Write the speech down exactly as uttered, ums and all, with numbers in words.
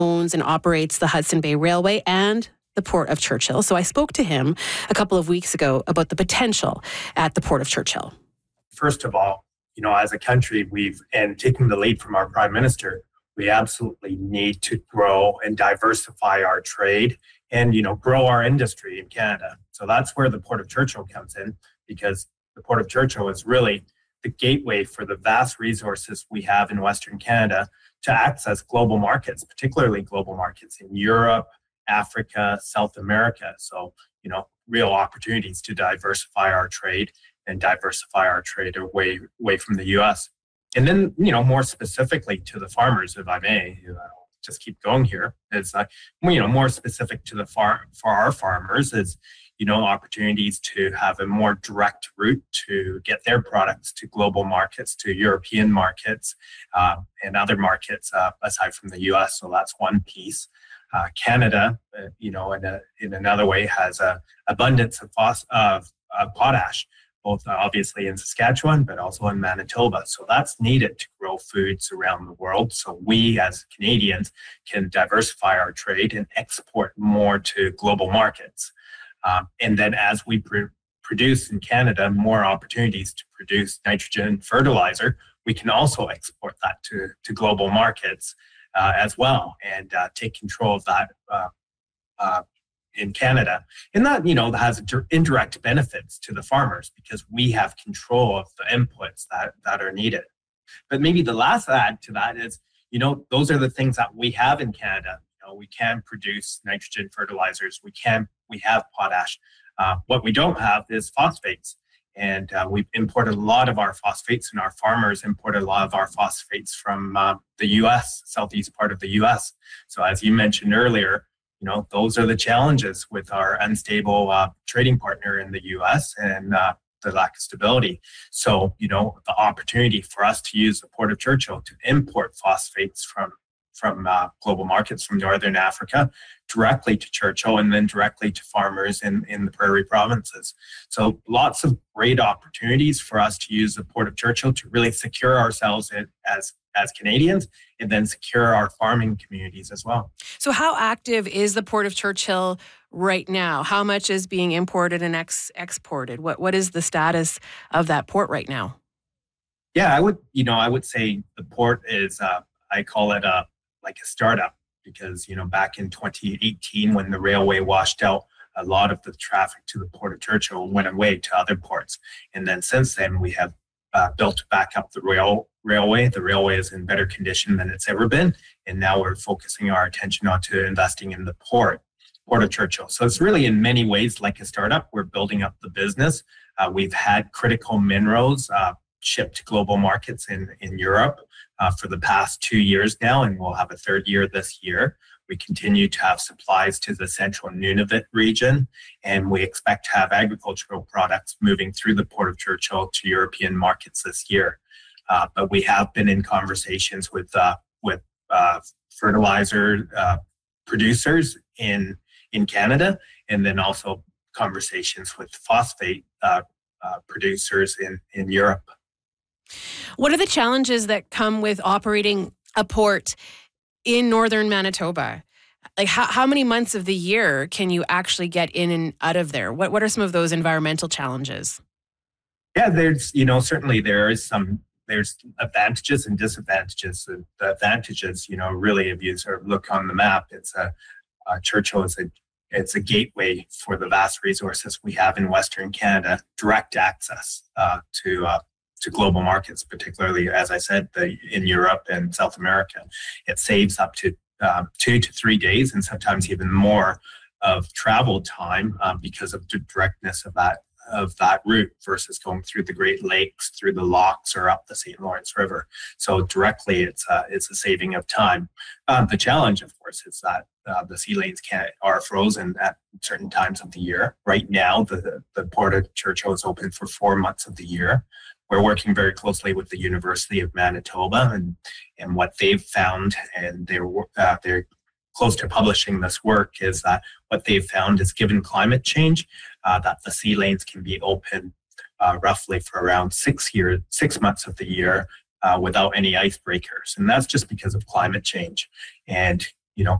owns and operates the Hudson Bay Railway and the Port of Churchill. So I spoke to him a couple of weeks ago about the potential at the Port of Churchill. First of all, you know, as a country, we've, and taking the lead from our Prime Minister, we absolutely need to grow and diversify our trade and, you know, grow our industry in Canada. So that's where the Port of Churchill comes in, because the Port of Churchill is really the gateway for the vast resources we have in Western Canada to access global markets, particularly global markets in Europe, Africa, South America. So, you know, real opportunities to diversify our trade and diversify our trade away, away from the U S. And then, you know, more specifically to the farmers, if I may, you know, just keep going here. It's like, you know, more specific to the far for our farmers is, you know, opportunities to have a more direct route to get their products to global markets, to European markets, uh, and other markets uh, aside from the U S. So that's one piece. Uh, Canada, uh, you know, in, a, in another way, has a abundance of, phos- of, of potash, both uh, obviously in Saskatchewan, but also in Manitoba. So that's needed to grow foods around the world. So we as Canadians can diversify our trade and export more to global markets. Um, and then as we pr- produce in Canada more opportunities to produce nitrogen fertilizer, we can also export that to, to global markets uh, as well, and uh, take control of that uh, uh, in Canada. And that, you know, has indirect benefits to the farmers because we have control of the inputs that, that are needed. But maybe the last add to that is, you know, those are the things that we have in Canada. You know, we can produce nitrogen fertilizers. We can, we have potash. Uh, what we don't have is phosphates. And uh, we've imported a lot of our phosphates, and our farmers imported a lot of our phosphates from uh, the U S, southeast part of the U S. So as you mentioned earlier, you know, those are the challenges with our unstable uh, trading partner in the U S and uh, the lack of stability. So, you know, the opportunity for us to use the Port of Churchill to import phosphates from from uh, global markets from Northern Africa directly to Churchill and then directly to farmers in, in the prairie provinces. So lots of great opportunities for us to use the Port of Churchill to really secure ourselves as, as Canadians and then secure our farming communities as well. So how active is the Port of Churchill right now? How much is being imported and ex- exported? What What is the status of that port right now? Yeah, I would, you know, I would say the port is, uh, I call it a like a startup, because, you know, back in twenty eighteen, when the railway washed out, a lot of the traffic to the Port of Churchill went away to other ports. And then since then, we have uh, built back up the rail railway. The railway is in better condition than it's ever been. And now we're focusing our attention onto investing in the port, Port of Churchill. So it's really in many ways like a startup. We're building up the business. Uh, we've had critical minerals uh, shipped to global markets in, in Europe uh, for the past two years now, and we'll have a third year this year. We continue to have supplies to the central Nunavut region, and we expect to have agricultural products moving through the Port of Churchill to European markets this year. Uh, but we have been in conversations with uh, with uh, fertilizer uh, producers in in Canada, and then also conversations with phosphate uh, uh, producers in, in Europe. What are the challenges that come with operating a port in northern Manitoba? Like how, how many months of the year can you actually get in and out of there? What what are some of those environmental challenges? Yeah, there's, you know, certainly there is some, there's advantages and disadvantages. The, the advantages, you know, really, if you sort of look on the map, it's a, uh, Churchill is a, it's a gateway for the vast resources we have in Western Canada, direct access uh, to uh, to global markets, particularly, as I said, the, in Europe and South America. It saves up to uh, two to three days and sometimes even more of travel time uh, because of the directness of that of that route versus going through the Great Lakes, through the locks, or up the Saint Lawrence River. So directly, it's a, it's a saving of time. Um, the challenge, of course, is that uh, the sea lanes can are frozen at certain times of the year. Right now, the, the Port of Churchill is open for four months of the year. We're working very closely with the University of Manitoba, and, and what they've found, and they're, uh, they're close to publishing this work, is that what they've found is, given climate change, uh, that the sea lanes can be open uh, roughly for around six years, six months of the year uh, without any icebreakers. And that's just because of climate change. And